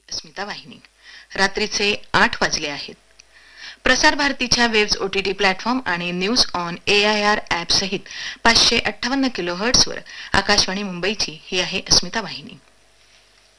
अस्मिता वाहिनी. रात्रीचे 8 वाजले आहेत. प्रसार भारतीच्या वेव्स OTT प्लॅटफॉर्म आणि न्यूज ऑन AIR ॲप सहित 558 किलोहर्ट्झवर आकाशवाणी मुंबईची ही आहे अस्मिता वाहिनी.